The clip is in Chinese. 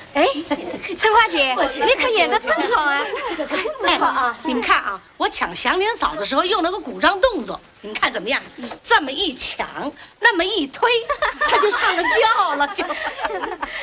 哎，春花姐，你可演得真好啊！ 真好啊！你们看啊，我抢祥林嫂的时候用那个鼓掌动作，你们看怎么样？这么一抢，那么一推，他就上了轿了，就。